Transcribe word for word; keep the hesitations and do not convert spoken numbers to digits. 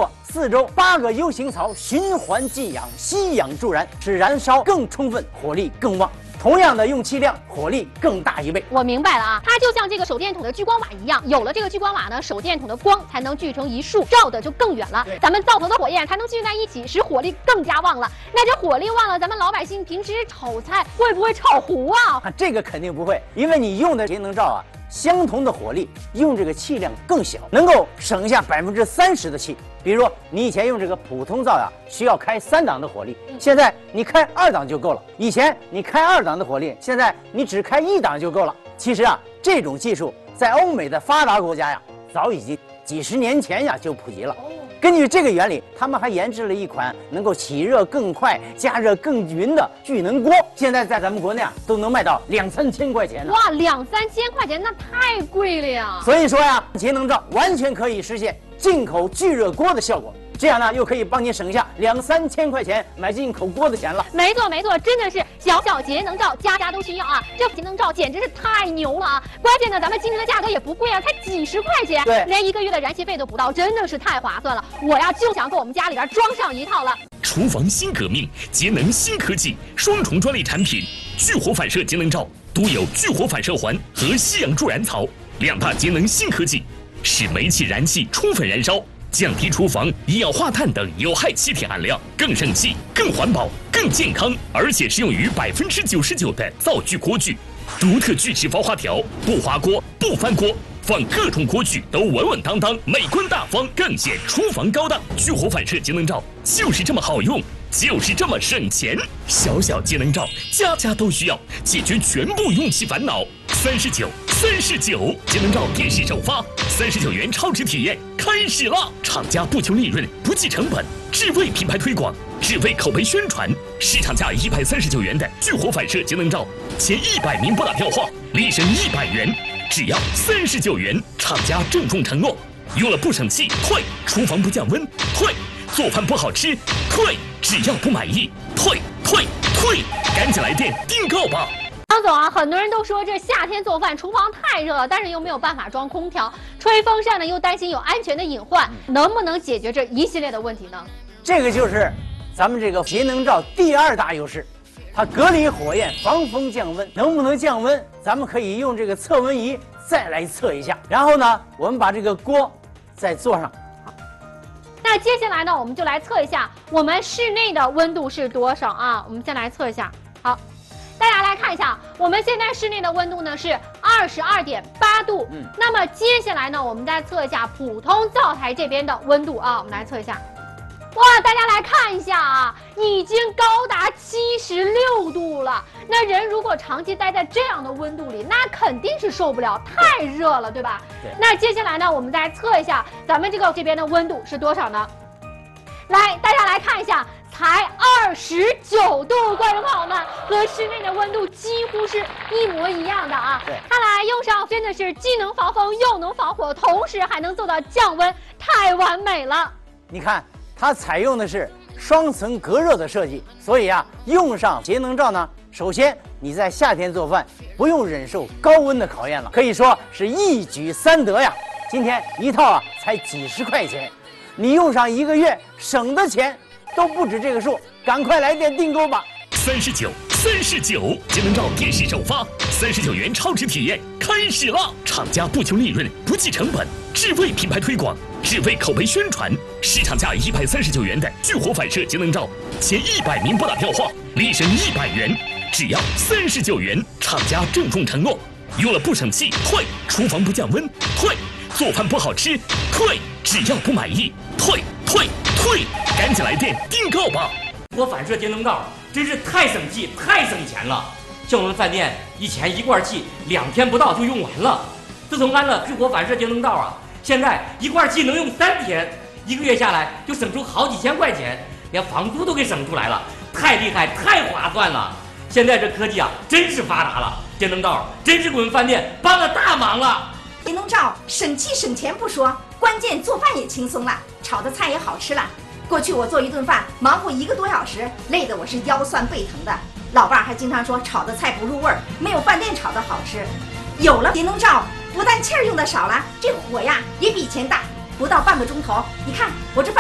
过四周八个 U 型槽循环进氧，吸氧助燃，使燃烧更充分，火力更旺。 同样的用气量，火力更大一倍。 我明白了啊，它就像这个手电筒的聚光瓦一样，有了这个聚光瓦呢，手电筒的光才能聚成一束，照的就更远了。咱们灶头的火焰才能聚在一起，使火力更加旺了。那这火力旺了，咱们老百姓平时炒菜会不会炒糊啊？ 啊，这个肯定不会，因为你用的节能灶啊，相同的火力，用这个气量更小，能够省下百分之三十的气。 比如说，你以前用这个普通灶呀，需要开三档的火力，现在你开二档就够了。以前你开二档的火力，现在你只开一档就够了。其实啊，这种技术在欧美的发达国家呀，早已经几十年前呀就普及了。根据这个原理，他们还研制了一款能够起热更快、加热更匀的聚能锅，现在在咱们国内啊都能卖到两三千块钱呢。 哇，两三千块钱那太贵了呀！ 所以说呀，节能灶完全可以实现 进口聚热锅的效果，这样呢又可以帮你省下两三千块钱买进口锅的钱了。 没错没错，真的是小小节能灶，家家都需要啊！这节能灶简直是太牛了啊！关键呢，咱们今年的价格也不贵啊，才几十块钱， 对， 连一个月的燃气费都不到，真的是太划算了。我呀就想给我们家里边装上一套了。 厨房新革命，节能新科技，双重专利产品，聚火反射节能灶，独有聚火反射环和吸氧助燃槽两大节能新科技，使煤气燃气充分燃烧，降低厨房一氧化碳等有害气体含量，更省气、更环保、更健康，而且适用于百分之九十九的灶具锅具。独特锯齿防滑条，不滑锅、不翻锅，放各种锅具都稳稳当当，美观大方，更显厨房高档。聚火反射节能灶就是这么好用，就是这么省钱。小小节能灶，家家都需要，解决全部用气烦恼。三十九，三十九，节能灶电视首发，三十九元超值体验开始了。厂家不求利润，不计成本，只为品牌推广，只为口碑宣传。市场价一百三十九元的聚火反射节能灶，前一百名拨打电话，立省一百元，只要三十九元。厂家郑重承诺，用了不省气退，厨房不降温退，做饭不好吃退，只要不满意退退退，赶紧来电订购吧。 张总啊，很多人都说这夏天做饭厨房太热了，但是又没有办法装空调，吹风扇呢又担心有安全的隐患，能不能解决这一系列的问题呢？ 这个就是咱们这个节能灶第二大优势，它隔离火焰、防风降温。能不能降温，咱们可以用这个测温仪再来测一下。然后呢，我们把这个锅再做上。 那接下来呢，我们就来测一下我们室内的温度是多少啊？我们先来测一下，好。 大家来看一下，我们现在室内的温度呢是二十二点八度。嗯，那么接下来呢，我们再测一下普通灶台这边的温度啊，我们来测一下。哇，大家来看一下啊，已经高达七十六度了。那人如果长期待在这样的温度里，那肯定是受不了，太热了，对吧？对。那接下来呢，我们再测一下咱们这个这边的温度是多少呢？来，大家来看一下。 才二十九度，观众朋友们，和室内的温度几乎是一模一样的啊！对，看来用上真的是既能防风又能防火，同时还能做到降温，太完美了。 你看，它采用的是双层隔热的设计，所以啊，用上节能灶呢，首先你在夏天做饭不用忍受高温的考验了，可以说是一举三得呀。今天一套啊才几十块钱，你用上一个月，省的钱 都不止这个数，赶快来电订购吧！ 三十九，三十九，节能灶电视首发，三十九元超值体验开始了。厂家不求利润，不计成本，只为品牌推广，只为口碑宣传。市场价一百三十九元的聚火反射节能灶，前一百名拨打电话，立省一百元，只要三十九元。厂家郑重承诺，用了不省气退，厨房不降温退，做饭不好吃退，只要不满意退退退，赶紧来电订购吧！ 火反射节能灶真是太省气、太省钱了。像我们饭店以前一罐气两天不到就用完了，自从安了聚火反射节能灶啊，现在一罐气能用三天，一个月下来就省出好几千块钱，连房租都给省出来了，太厉害、太划算了。现在这科技啊，真是发达了，节能灶真是给我们饭店帮了大忙了。 节能灶省气省钱不说，关键做饭也轻松了，炒的菜也好吃了。过去我做一顿饭忙活一个多小时，累得我是腰酸背疼的。老伴儿还经常说炒的菜不入味儿，没有饭店炒的好吃。有了节能灶，不但气儿用的少了，这火呀也比以前大，不到半个钟头，你看我这饭